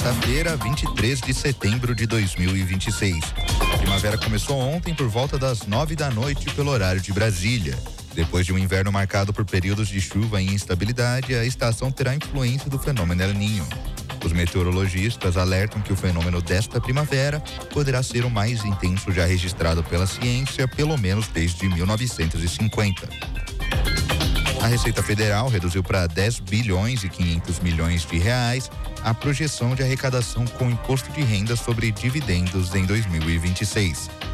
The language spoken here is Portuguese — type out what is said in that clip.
sexta-feira, 23 de setembro de 2026. A primavera começou ontem por volta das 9 da noite pelo horário de Brasília. Depois de um inverno marcado por períodos de chuva e instabilidade, a estação terá influência do fenômeno El Niño. Os meteorologistas alertam que o fenômeno desta primavera poderá ser o mais intenso já registrado pela ciência, pelo menos desde 1950. A Receita Federal reduziu para 10 bilhões e 500 milhões de reais a projeção de arrecadação com imposto de renda sobre dividendos em 2026.